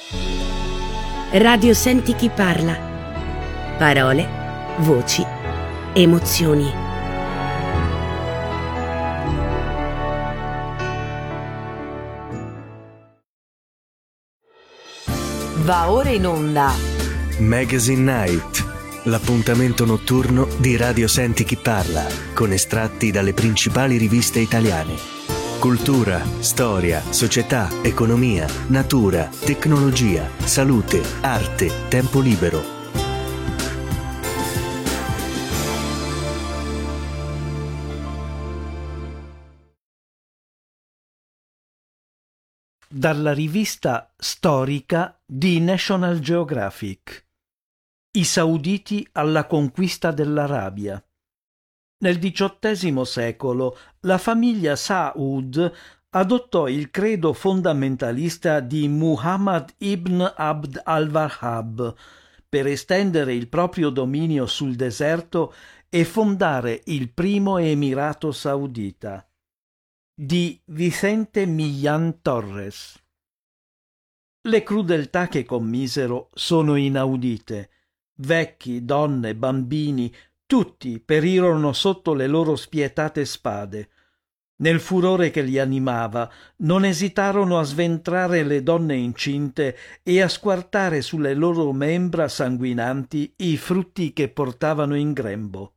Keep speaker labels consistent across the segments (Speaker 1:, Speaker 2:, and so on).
Speaker 1: Radio Senti chi parla. Parole, voci, emozioni.
Speaker 2: Va ora in onda
Speaker 3: Magazine Night, l'appuntamento notturno di Radio Senti chi parla, con estratti dalle principali riviste italiane. Cultura, storia, società, economia, natura, tecnologia, salute, arte, tempo libero.
Speaker 4: Dalla rivista storica di National Geographic. I Sauditi alla conquista dell'Arabia. Nel XVIII secolo la famiglia Saud adottò il credo fondamentalista di Muhammad ibn Abd al-Wahhab per estendere il proprio dominio sul deserto e fondare il primo emirato saudita. Di Vicente Millán Torres. Le crudeltà che commisero sono inaudite. Vecchi, donne, bambini, tutti perirono sotto le loro spietate spade. Nel furore che li animava, non esitarono a sventrare le donne incinte e a squartare sulle loro membra sanguinanti i frutti che portavano in grembo.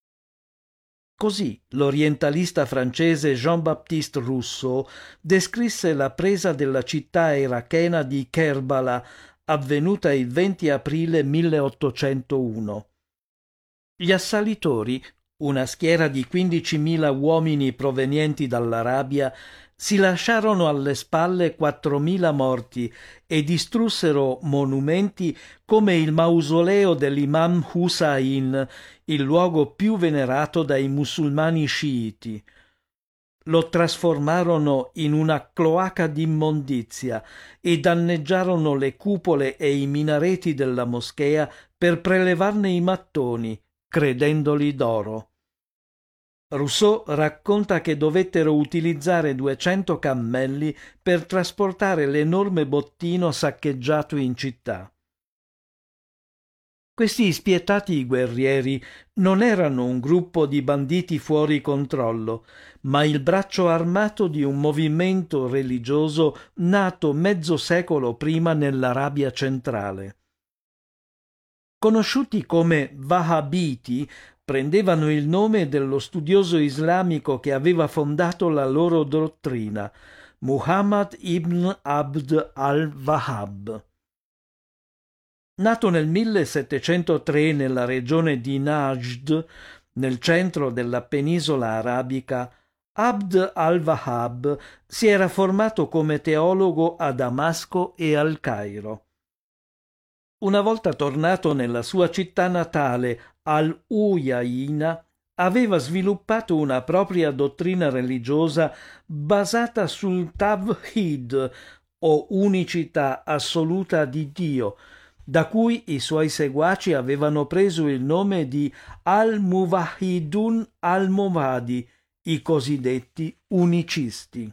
Speaker 4: Così l'orientalista francese Jean-Baptiste Rousseau descrisse la presa della città irachena di Kerbala, avvenuta il 20 aprile 1801. Gli assalitori, una schiera di 15.000 uomini provenienti dall'Arabia, si lasciarono alle spalle 4.000 morti e distrussero monumenti come il mausoleo dell'Imam Hussein, il luogo più venerato dai musulmani sciiti. Lo trasformarono in una cloaca d'immondizia e danneggiarono le cupole e i minareti della moschea per prelevarne i mattoni, credendoli d'oro. Rousseau racconta che dovettero utilizzare 200 cammelli per trasportare l'enorme bottino saccheggiato in città. Questi spietati guerrieri non erano un gruppo di banditi fuori controllo, ma il braccio armato di un movimento religioso nato mezzo secolo prima nell'Arabia centrale. Conosciuti come Wahhabiti, prendevano il nome dello studioso islamico che aveva fondato la loro dottrina, Muhammad ibn Abd al-Wahhab. Nato nel 1703 nella regione di Najd, nel centro della penisola arabica, Abd al-Wahhab si era formato come teologo a Damasco e al Cairo. Una volta tornato nella sua città natale, al-Uyaina, aveva sviluppato una propria dottrina religiosa basata sul Tawhid, o unicità assoluta di Dio, da cui i suoi seguaci avevano preso il nome di al-Muwahhidun al-Mubadi, i cosiddetti unicisti.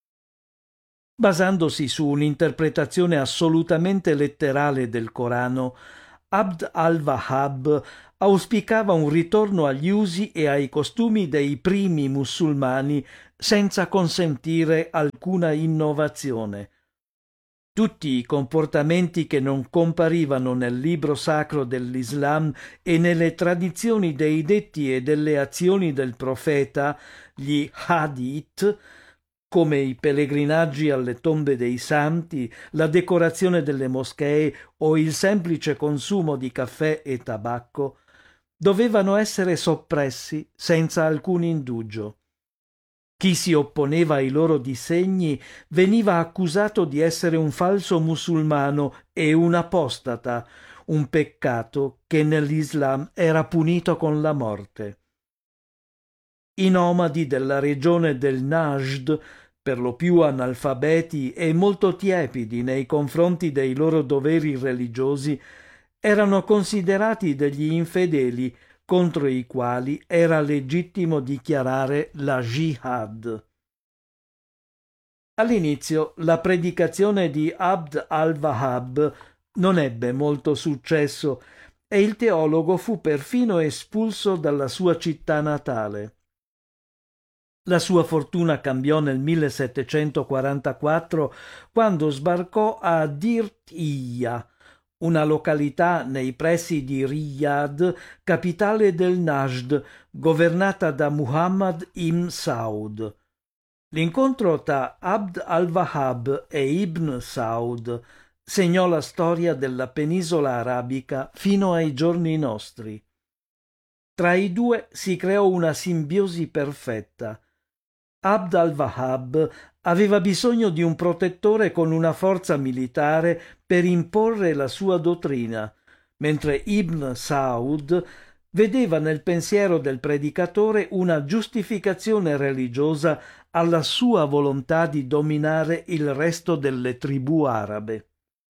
Speaker 4: Basandosi su un'interpretazione assolutamente letterale del Corano, Abd al-Wahhab auspicava un ritorno agli usi e ai costumi dei primi musulmani senza consentire alcuna innovazione. Tutti i comportamenti che non comparivano nel libro sacro dell'Islam e nelle tradizioni dei detti e delle azioni del profeta, gli hadith, come i pellegrinaggi alle tombe dei santi, la decorazione delle moschee o il semplice consumo di caffè e tabacco, dovevano essere soppressi senza alcun indugio. Chi si opponeva ai loro disegni veniva accusato di essere un falso musulmano e un apostata, un peccato che nell'Islam era punito con la morte. I nomadi della regione del Najd, per lo più analfabeti e molto tiepidi nei confronti dei loro doveri religiosi, erano considerati degli infedeli contro i quali era legittimo dichiarare la jihad. All'inizio la predicazione di Abd al-Wahhab non ebbe molto successo e il teologo fu perfino espulso dalla sua città natale. La sua fortuna cambiò nel 1744 quando sbarcò a Dirtiyya, una località nei pressi di Riyadh, capitale del Najd, governata da Muhammad ibn Saud. L'incontro tra Abd al-Wahhab e Ibn Saud segnò la storia della penisola arabica fino ai giorni nostri. Tra i due si creò una simbiosi perfetta. Abd al-Wahhab aveva bisogno di un protettore con una forza militare per imporre la sua dottrina, mentre Ibn Saud vedeva nel pensiero del predicatore una giustificazione religiosa alla sua volontà di dominare il resto delle tribù arabe.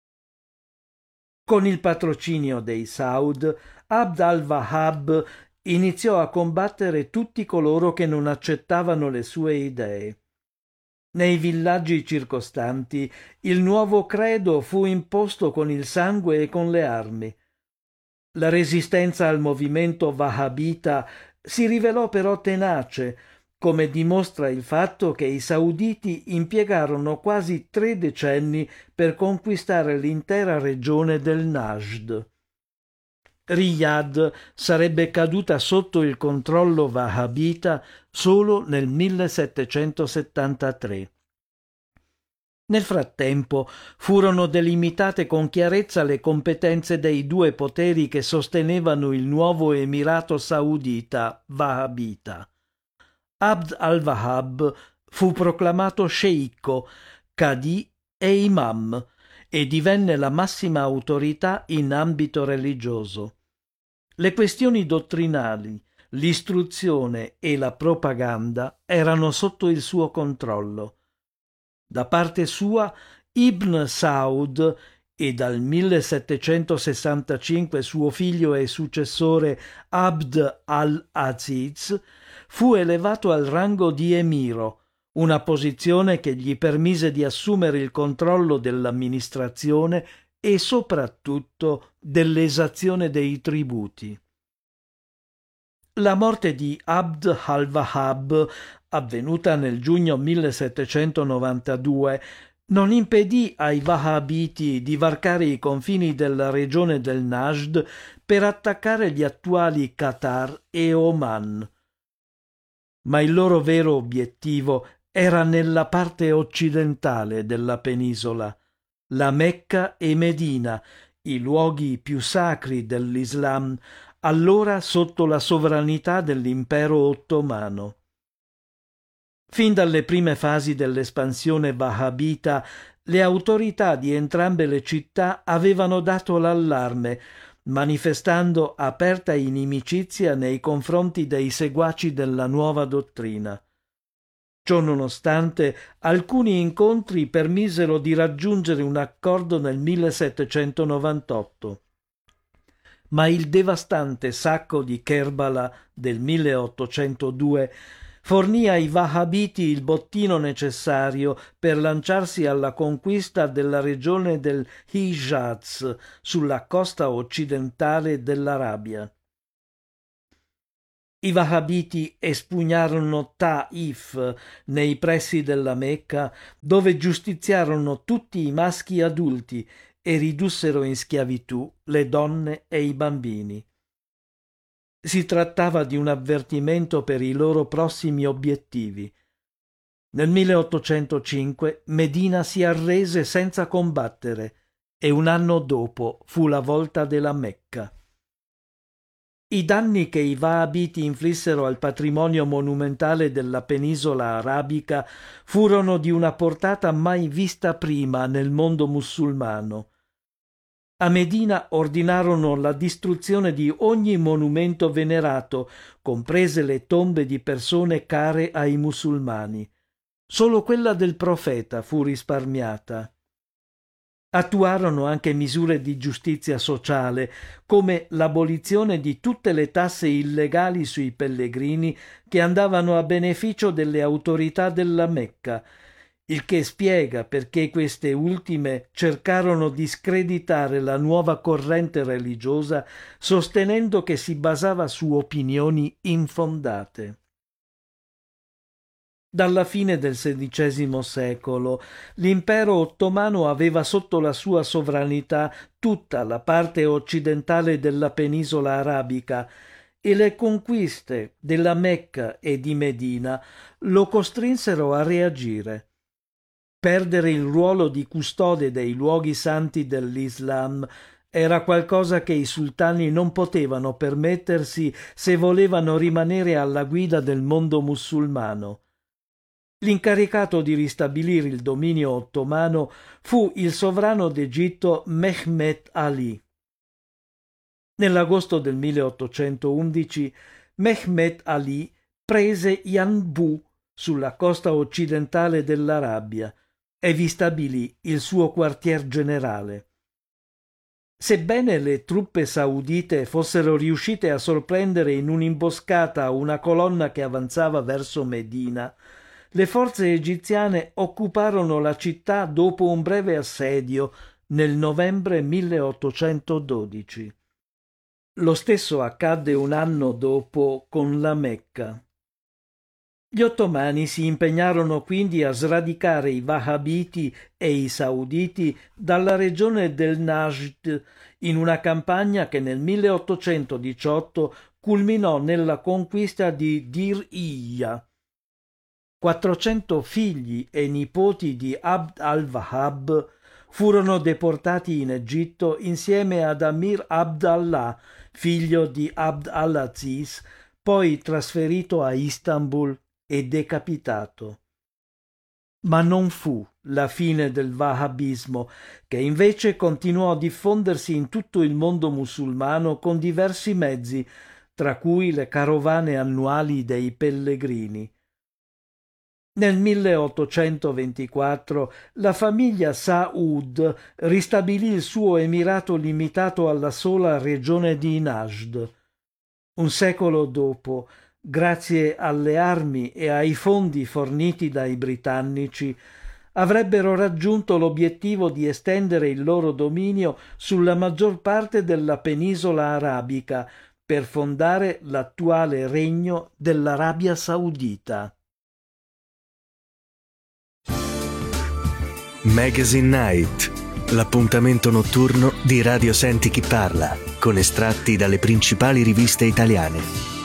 Speaker 4: Con il patrocinio dei Saud, Abd al-Wahhab iniziò a combattere tutti coloro che non accettavano le sue idee. Nei villaggi circostanti il nuovo credo fu imposto con il sangue e con le armi. La resistenza al movimento wahhabita si rivelò però tenace, come dimostra il fatto che i sauditi impiegarono quasi 3 decenni per conquistare l'intera regione del Najd. Riyadh sarebbe caduta sotto il controllo wahhabita solo nel 1773. Nel frattempo furono delimitate con chiarezza le competenze dei due poteri che sostenevano il nuovo Emirato Saudita wahhabita. Abd al-Wahhab fu proclamato sceicco, qadi e imam e divenne la massima autorità in ambito religioso. Le questioni dottrinali, l'istruzione e la propaganda erano sotto il suo controllo. Da parte sua, Ibn Saud e dal 1765 suo figlio e successore Abd al-Aziz fu elevato al rango di emiro, una posizione che gli permise di assumere il controllo dell'amministrazione e soprattutto dell'esazione dei tributi. La morte di Abd al-Wahhab, avvenuta nel giugno 1792, non impedì ai wahhabiti di varcare i confini della regione del Najd per attaccare gli attuali Qatar e Oman. Ma il loro vero obiettivo era nella parte occidentale della penisola, la Mecca e Medina, i luoghi più sacri dell'Islam, allora sotto la sovranità dell'impero ottomano. Fin dalle prime fasi dell'espansione wahhabita, le autorità di entrambe le città avevano dato l'allarme, manifestando aperta inimicizia nei confronti dei seguaci della nuova dottrina. Ciò nonostante, alcuni incontri permisero di raggiungere un accordo nel 1798. Ma il devastante sacco di Kerbala del 1802 fornì ai wahhabiti il bottino necessario per lanciarsi alla conquista della regione del Hijaz sulla costa occidentale dell'Arabia. I wahhabiti espugnarono Taif nei pressi della Mecca, dove giustiziarono tutti i maschi adulti e ridussero in schiavitù le donne e i bambini. Si trattava di un avvertimento per i loro prossimi obiettivi. Nel 1805 Medina si arrese senza combattere e un anno dopo fu la volta della Mecca. I danni che i wahhabiti inflissero al patrimonio monumentale della penisola arabica furono di una portata mai vista prima nel mondo musulmano. A Medina ordinarono la distruzione di ogni monumento venerato, comprese le tombe di persone care ai musulmani. Solo quella del profeta fu risparmiata. Attuarono anche misure di giustizia sociale, come l'abolizione di tutte le tasse illegali sui pellegrini che andavano a beneficio delle autorità della Mecca, il che spiega perché queste ultime cercarono di screditare la nuova corrente religiosa sostenendo che si basava su opinioni infondate. Dalla fine del XVI secolo l'impero ottomano aveva sotto la sua sovranità tutta la parte occidentale della penisola arabica e le conquiste della Mecca e di Medina lo costrinsero a reagire. Perdere il ruolo di custode dei luoghi santi dell'Islam era qualcosa che i sultani non potevano permettersi se volevano rimanere alla guida del mondo musulmano. L'incaricato di ristabilire il dominio ottomano fu il sovrano d'Egitto Mehmet Ali. Nell'agosto del 1811 Mehmet Ali prese Yanbu sulla costa occidentale dell'Arabia e vi stabilì il suo quartier generale. Sebbene le truppe saudite fossero riuscite a sorprendere in un'imboscata una colonna che avanzava verso Medina, le forze egiziane occuparono la città dopo un breve assedio nel novembre 1812. Lo stesso accadde un anno dopo con la Mecca. Gli ottomani si impegnarono quindi a sradicare i Wahhabiti e i Sauditi dalla regione del Najd in una campagna che nel 1818 culminò nella conquista di Dir'iyya. 400 figli e nipoti di Abd al-Wahhab furono deportati in Egitto insieme ad Amir Abd Allah, figlio di Abd al-Aziz, poi trasferito a Istanbul e decapitato. Ma non fu la fine del wahhabismo, che invece continuò a diffondersi in tutto il mondo musulmano con diversi mezzi, tra cui le carovane annuali dei pellegrini. Nel 1824 la famiglia Saud ristabilì il suo emirato limitato alla sola regione di Najd. Un secolo dopo, grazie alle armi e ai fondi forniti dai britannici, avrebbero raggiunto l'obiettivo di estendere il loro dominio sulla maggior parte della penisola arabica per fondare l'attuale regno dell'Arabia Saudita.
Speaker 3: Magazine Night, l'appuntamento notturno di Radio Senti Chi Parla, con estratti dalle principali riviste italiane.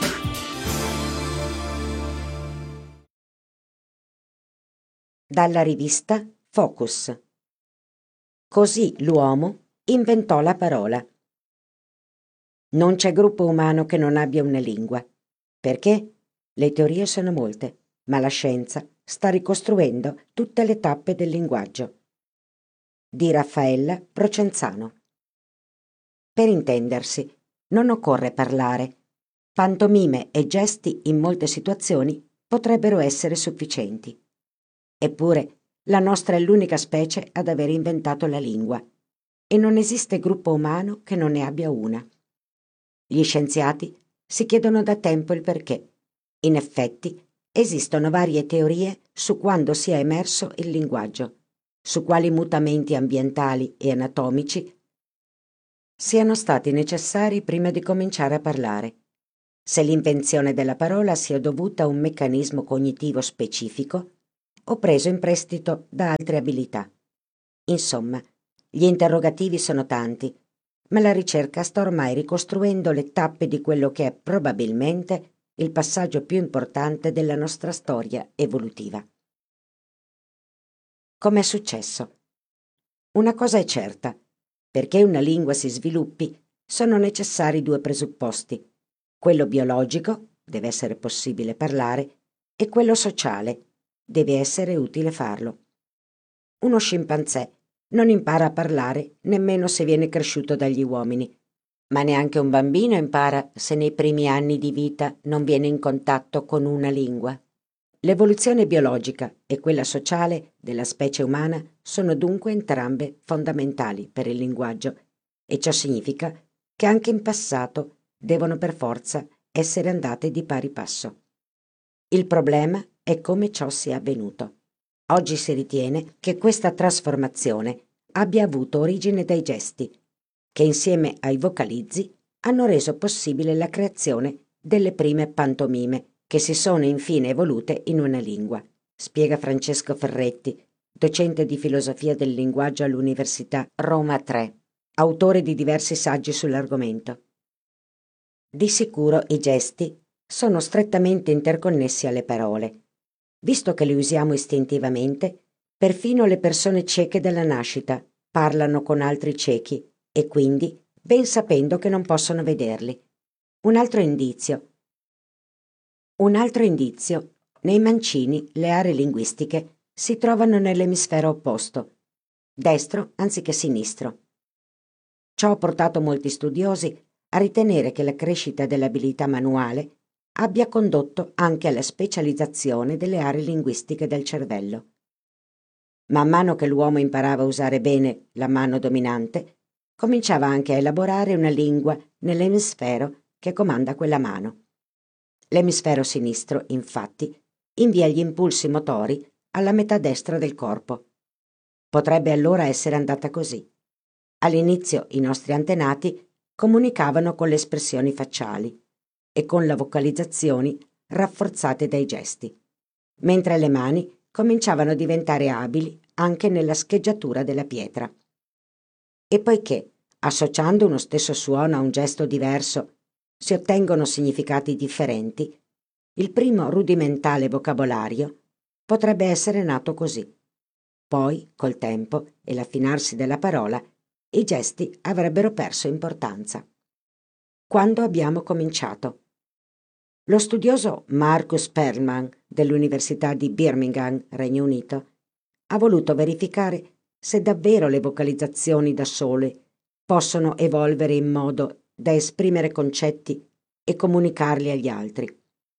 Speaker 5: Dalla rivista Focus. Così l'uomo inventò la parola. Non c'è gruppo umano che non abbia una lingua. Perché? Le teorie sono molte, ma la scienza sta ricostruendo tutte le tappe del linguaggio. Di Raffaella Procenzano. Per intendersi, non occorre parlare. Pantomime e gesti in molte situazioni potrebbero essere sufficienti. Eppure, la nostra è l'unica specie ad aver inventato la lingua e non esiste gruppo umano che non ne abbia una. Gli scienziati si chiedono da tempo il perché. In effetti, esistono varie teorie su quando sia emerso il linguaggio, su quali mutamenti ambientali e anatomici siano stati necessari prima di cominciare a parlare, se l'invenzione della parola sia dovuta a un meccanismo cognitivo specifico o preso in prestito da altre abilità. Insomma, gli interrogativi sono tanti, ma la ricerca sta ormai ricostruendo le tappe di quello che è probabilmente il passaggio più importante della nostra storia evolutiva. Com'è successo? Una cosa è certa: perché una lingua si sviluppi sono necessari due presupposti. Quello biologico, deve essere possibile parlare, e quello sociale, deve essere utile farlo. Uno scimpanzé non impara a parlare nemmeno se viene cresciuto dagli uomini, ma neanche un bambino impara se nei primi anni di vita non viene in contatto con una lingua. L'evoluzione biologica e quella sociale della specie umana sono dunque entrambe fondamentali per il linguaggio, e ciò significa che anche in passato devono per forza essere andate di pari passo. Il problema è come ciò sia avvenuto. Oggi si ritiene che questa trasformazione abbia avuto origine dai gesti, che insieme ai vocalizzi hanno reso possibile la creazione delle prime pantomime, che si sono infine evolute in una lingua, spiega Francesco Ferretti, docente di filosofia del linguaggio all'Università Roma III, autore di diversi saggi sull'argomento. Di sicuro i gesti sono strettamente interconnessi alle parole. Visto che li usiamo istintivamente, perfino le persone cieche dalla nascita parlano con altri ciechi e quindi ben sapendo che non possono vederli. Un altro indizio, nei mancini le aree linguistiche si trovano nell'emisfero opposto, destro anziché sinistro. Ciò ha portato molti studiosi a ritenere che la crescita dell'abilità manuale abbia condotto anche alla specializzazione delle aree linguistiche del cervello. Man mano che l'uomo imparava a usare bene la mano dominante, cominciava anche a elaborare una lingua nell'emisfero che comanda quella mano. L'emisfero sinistro, infatti, invia gli impulsi motori alla metà destra del corpo. Potrebbe allora essere andata così. All'inizio i nostri antenati comunicavano con le espressioni facciali e con le vocalizzazioni rafforzate dai gesti, mentre le mani cominciavano a diventare abili anche nella scheggiatura della pietra. E poiché, associando uno stesso suono a un gesto diverso, si ottengono significati differenti, il primo rudimentale vocabolario potrebbe essere nato così. Poi, col tempo e l'affinarsi della parola, i gesti avrebbero perso importanza. Quando abbiamo cominciato? Lo studioso Marcus Perlman dell'Università di Birmingham, Regno Unito, ha voluto verificare se davvero le vocalizzazioni da sole possono evolvere in modo da esprimere concetti e comunicarli agli altri.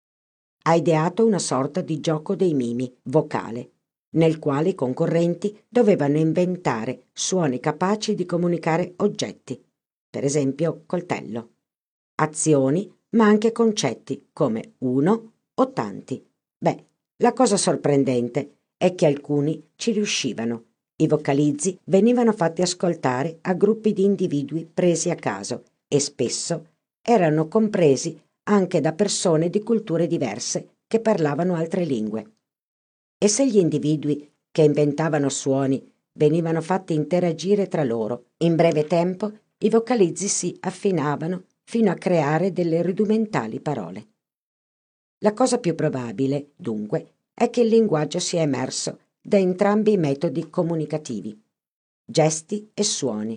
Speaker 5: Ha ideato una sorta di gioco dei mimi vocale, nel quale i concorrenti dovevano inventare suoni capaci di comunicare oggetti, per esempio coltello, azioni, ma anche concetti come uno o tanti. La cosa sorprendente è che alcuni ci riuscivano. I vocalizzi venivano fatti ascoltare a gruppi di individui presi a caso e spesso erano compresi anche da persone di culture diverse che parlavano altre lingue. E se gli individui che inventavano suoni venivano fatti interagire tra loro, in breve tempo i vocalizzi si affinavano fino a creare delle rudimentali parole. La cosa più probabile, dunque, è che il linguaggio sia emerso da entrambi i metodi comunicativi, gesti e suoni.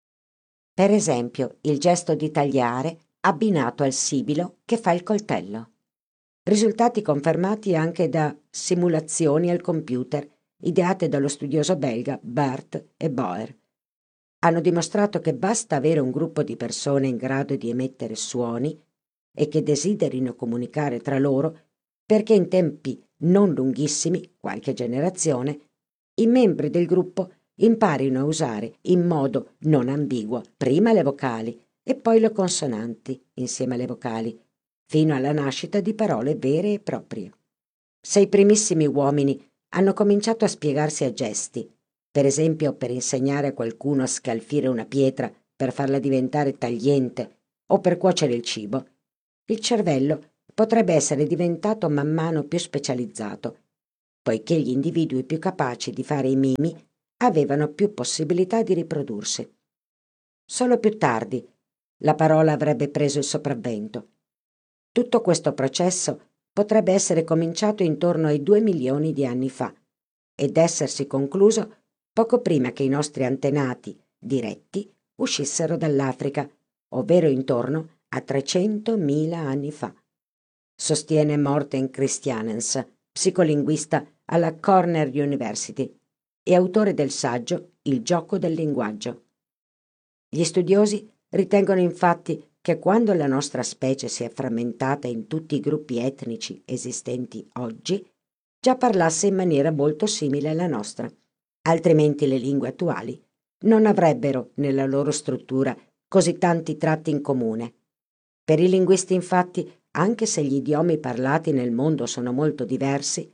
Speaker 5: Per esempio, il gesto di tagliare abbinato al sibilo che fa il coltello. Risultati confermati anche da simulazioni al computer ideate dallo studioso belga Bart e Boer. Hanno dimostrato che basta avere un gruppo di persone in grado di emettere suoni e che desiderino comunicare tra loro perché in tempi non lunghissimi, qualche generazione, i membri del gruppo imparino a usare in modo non ambiguo prima le vocali e poi le consonanti insieme alle vocali, fino alla nascita di parole vere e proprie. Se i primissimi uomini hanno cominciato a spiegarsi a gesti, per esempio per insegnare a qualcuno a scalfire una pietra per farla diventare tagliente o per cuocere il cibo, il cervello potrebbe essere diventato man mano più specializzato, poiché gli individui più capaci di fare i mimi avevano più possibilità di riprodursi. Solo più tardi la parola avrebbe preso il sopravvento. Tutto questo processo potrebbe essere cominciato intorno ai 2 milioni di anni fa ed essersi concluso poco prima che i nostri antenati diretti uscissero dall'Africa, ovvero intorno a 300.000 anni fa. Sostiene Morten Christianens, psicolinguista alla Cornell University e autore del saggio Il gioco del linguaggio. Gli studiosi ritengono infatti che quando la nostra specie si è frammentata in tutti i gruppi etnici esistenti oggi, già parlasse in maniera molto simile alla nostra, altrimenti le lingue attuali non avrebbero nella loro struttura così tanti tratti in comune. Per i linguisti, infatti, anche se gli idiomi parlati nel mondo sono molto diversi,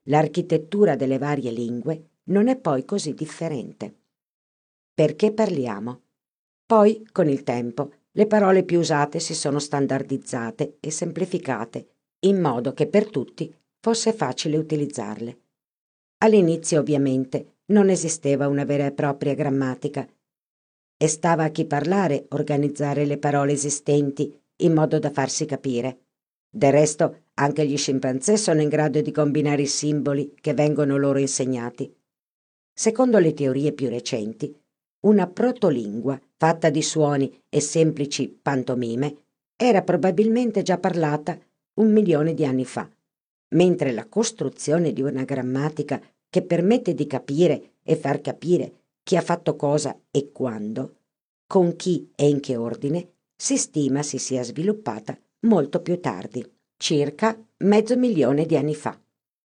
Speaker 5: l'architettura delle varie lingue non è poi così differente. Perché parliamo? Poi, con il tempo, le parole più usate si sono standardizzate e semplificate, in modo che per tutti fosse facile utilizzarle. All'inizio, ovviamente, non esisteva una vera e propria grammatica e stava a chi parlare organizzare le parole esistenti in modo da farsi capire. Del resto, anche gli scimpanzé sono in grado di combinare i simboli che vengono loro insegnati. Secondo le teorie più recenti, una protolingua fatta di suoni e semplici pantomime era probabilmente già parlata 1 milione di anni fa, mentre la costruzione di una grammatica che permette di capire e far capire chi ha fatto cosa e quando, con chi e in che ordine, si stima si sia sviluppata molto più tardi, circa 500.000 di anni fa.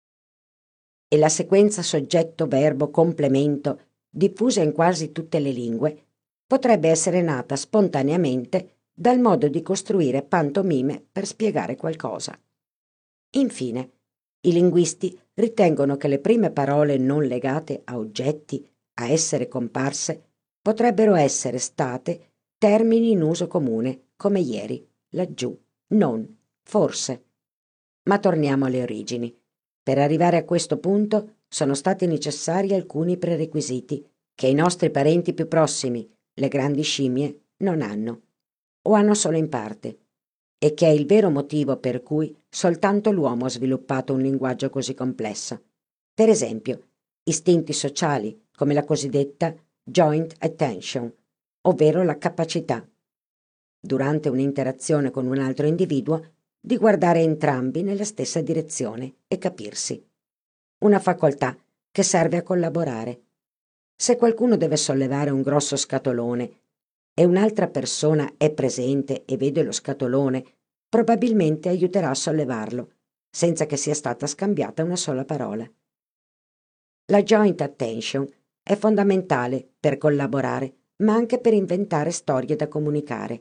Speaker 5: E la sequenza soggetto-verbo-complemento, diffusa in quasi tutte le lingue, potrebbe essere nata spontaneamente dal modo di costruire pantomime per spiegare qualcosa. Infine, i linguisti ritengono che le prime parole non legate a oggetti, a essere comparse, potrebbero essere state termini in uso comune, come ieri, laggiù, non, forse. Ma torniamo alle origini. Per arrivare a questo punto sono stati necessari alcuni prerequisiti che i nostri parenti più prossimi, le grandi scimmie, non hanno, o hanno solo in parte, e che è il vero motivo per cui soltanto l'uomo ha sviluppato un linguaggio così complesso. Per esempio, istinti sociali, come la cosiddetta joint attention, ovvero la capacità, durante un'interazione con un altro individuo, di guardare entrambi nella stessa direzione e capirsi. Una facoltà che serve a collaborare. Se qualcuno deve sollevare un grosso scatolone e un'altra persona è presente e vede lo scatolone, probabilmente aiuterà a sollevarlo, senza che sia stata scambiata una sola parola. La joint attention è fondamentale per collaborare, ma anche per inventare storie da comunicare.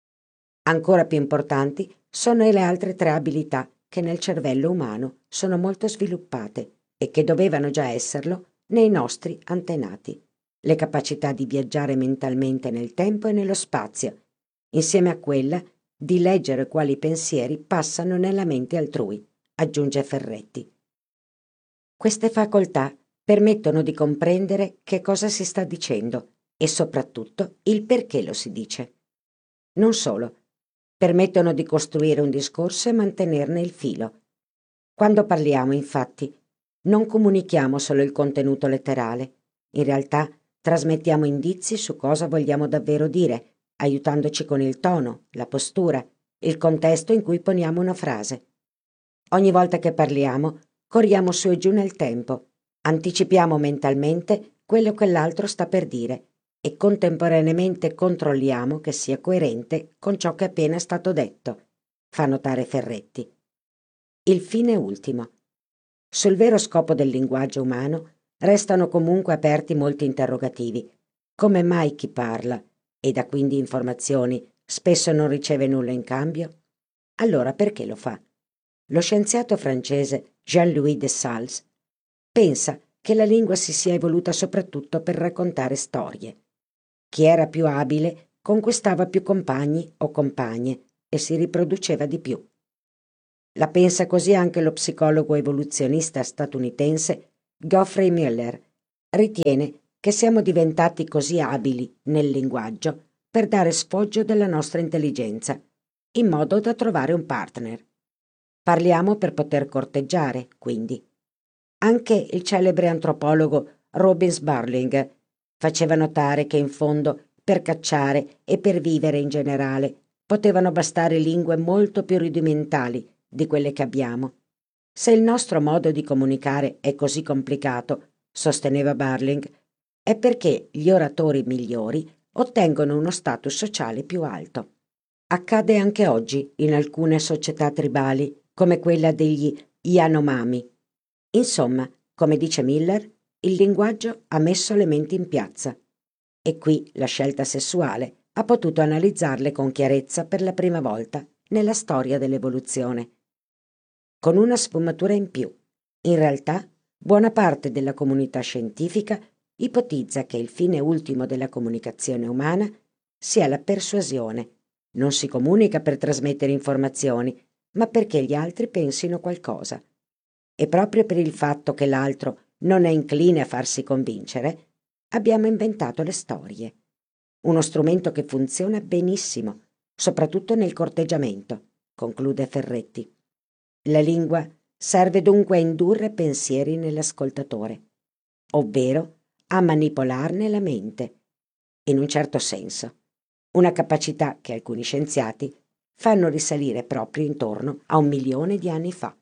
Speaker 5: Ancora più importanti sono le altre 3 abilità che nel cervello umano sono molto sviluppate e che dovevano già esserlo nei nostri antenati. Le capacità di viaggiare mentalmente nel tempo e nello spazio, insieme a quella di leggere quali pensieri passano nella mente altrui, aggiunge Ferretti. Queste facoltà permettono di comprendere che cosa si sta dicendo e soprattutto il perché lo si dice. Non solo, permettono di costruire un discorso e mantenerne il filo. Quando parliamo, infatti, non comunichiamo solo il contenuto letterale, in realtà trasmettiamo indizi su cosa vogliamo davvero dire, aiutandoci con il tono, la postura, il contesto in cui poniamo una frase. Ogni volta che parliamo, corriamo su e giù nel tempo, anticipiamo mentalmente quello che l'altro sta per dire e contemporaneamente controlliamo che sia coerente con ciò che è appena stato detto, fa notare Ferretti. Il fine ultimo. Sul vero scopo del linguaggio umano restano comunque aperti molti interrogativi. Come mai chi parla, e dà quindi informazioni, spesso non riceve nulla in cambio? Allora perché lo fa? Lo scienziato francese Jean-Louis Dessalles pensa che la lingua si sia evoluta soprattutto per raccontare storie. Chi era più abile conquistava più compagni o compagne e si riproduceva di più. La pensa così anche lo psicologo evoluzionista statunitense Geoffrey Miller. Ritiene che siamo diventati così abili nel linguaggio per dare sfoggio della nostra intelligenza, in modo da trovare un partner. Parliamo per poter corteggiare, quindi. Anche il celebre antropologo Robin Sbarling faceva notare che in fondo per cacciare e per vivere in generale potevano bastare lingue molto più rudimentali di quelle che abbiamo. Se il nostro modo di comunicare è così complicato, sosteneva Barling, è perché gli oratori migliori ottengono uno status sociale più alto. Accade anche oggi in alcune società tribali, come quella degli Yanomami. Insomma, come dice Miller, il linguaggio ha messo le menti in piazza e qui la scelta sessuale ha potuto analizzarle con chiarezza per la prima volta nella storia dell'evoluzione. Con una sfumatura in più, In realtà, buona parte della comunità scientifica ipotizza che il fine ultimo della comunicazione umana sia la persuasione. Non si comunica per trasmettere informazioni, ma perché gli altri pensino qualcosa. E proprio per il fatto che l'altro non è incline a farsi convincere, abbiamo inventato le storie. Uno strumento che funziona benissimo, soprattutto nel corteggiamento, conclude Ferretti. La lingua serve dunque a indurre pensieri nell'ascoltatore, ovvero a manipolarne la mente, in un certo senso, una capacità che alcuni scienziati fanno risalire proprio intorno a 1 milione di anni fa.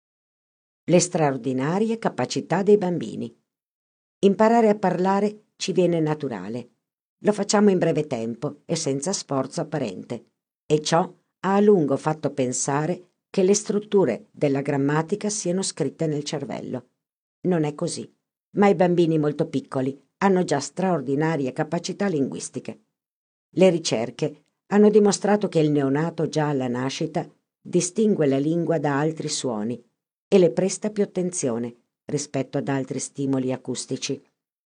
Speaker 5: Le straordinarie capacità dei bambini. Imparare a parlare ci viene naturale. Lo facciamo in breve tempo e senza sforzo apparente, e ciò ha a lungo fatto pensare che le strutture della grammatica siano scritte nel cervello. Non è così, ma i bambini molto piccoli hanno già straordinarie capacità linguistiche. Le ricerche hanno dimostrato che il neonato già alla nascita distingue la lingua da altri suoni e le presta più attenzione rispetto ad altri stimoli acustici.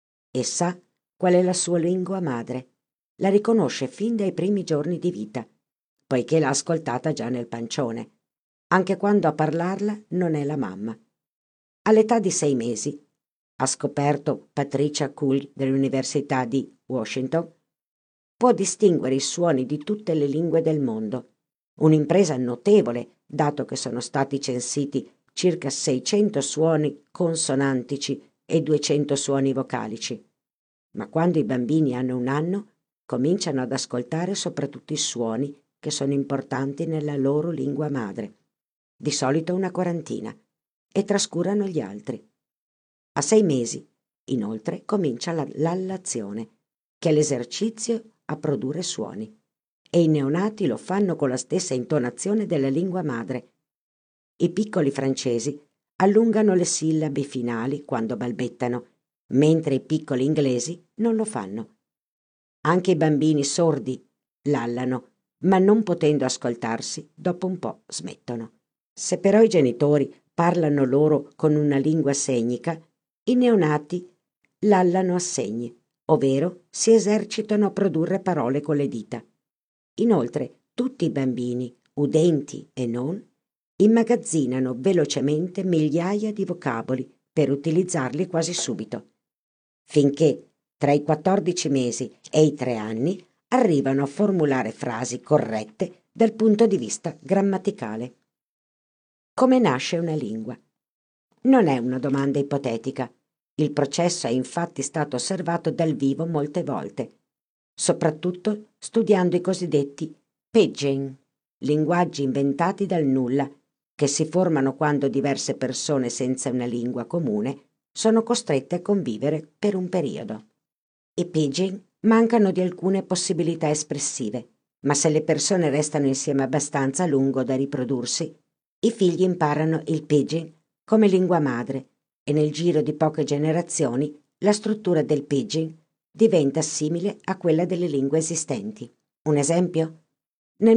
Speaker 5: E sa qual è la sua lingua madre. La riconosce fin dai primi giorni di vita, poiché l'ha ascoltata già nel pancione, anche quando a parlarla non è la mamma. All'età di 6 mesi, ha scoperto Patricia Kuhl dell'Università di Washington, può distinguere i suoni di tutte le lingue del mondo. Un'impresa notevole, dato che sono stati censiti circa 600 suoni consonantici e 200 suoni vocalici. Ma quando i bambini hanno 1 anno, cominciano ad ascoltare soprattutto i suoni che sono importanti nella loro lingua madre, di solito una quarantina, e trascurano gli altri. A 6 mesi, inoltre, comincia l'allazione, che è l'esercizio a produrre suoni, e i neonati lo fanno con la stessa intonazione della lingua madre. I piccoli francesi allungano le sillabe finali quando balbettano, mentre i piccoli inglesi non lo fanno. Anche i bambini sordi lallano, ma non potendo ascoltarsi, dopo un po' smettono. Se però i genitori parlano loro con una lingua segnica, i neonati lallano a segni, ovvero si esercitano a produrre parole con le dita. Inoltre, tutti i bambini, udenti e non, immagazzinano velocemente migliaia di vocaboli per utilizzarli quasi subito, finché tra i 14 mesi e i 3 anni arrivano a formulare frasi corrette dal punto di vista grammaticale. Come nasce una lingua? Non è una domanda ipotetica. Il processo è infatti stato osservato dal vivo molte volte, soprattutto studiando i cosiddetti pidgin, linguaggi inventati dal nulla, che si formano quando diverse persone senza una lingua comune sono costrette a convivere per un periodo. I pidgin mancano di alcune possibilità espressive, ma se le persone restano insieme abbastanza a lungo da riprodursi, i figli imparano il pidgin come lingua madre e nel giro di poche generazioni la struttura del pidgin diventa simile a quella delle lingue esistenti. Un esempio? Nel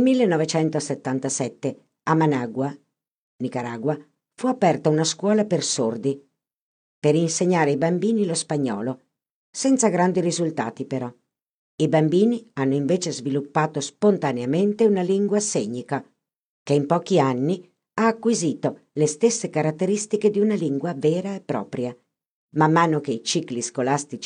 Speaker 5: 1977 a Managua, Nicaragua, fu aperta una scuola per sordi per insegnare ai bambini lo spagnolo, senza grandi risultati però. I bambini hanno invece sviluppato spontaneamente una lingua segnica, che in pochi anni ha acquisito le stesse caratteristiche di una lingua vera e propria. Man mano che i cicli scolastici